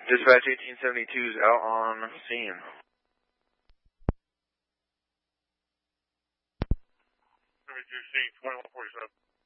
Dispatch 1872 is out on scene. 72C, 2147.